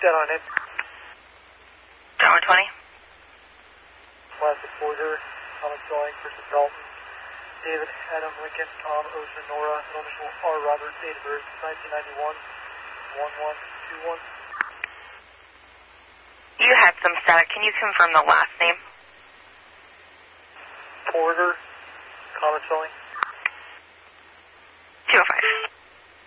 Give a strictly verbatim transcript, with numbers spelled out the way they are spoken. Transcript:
Dead on it. Tower twenty. Classic Porter, Thomas Going versus Dalton. David, Adam, Lincoln, Tom, Ocean, Nora, initial R. Robert, date of birth, nineteen ninety-one, one one two one. You had some static. Can you confirm the last name? Porter, Comet Spelling. two oh five.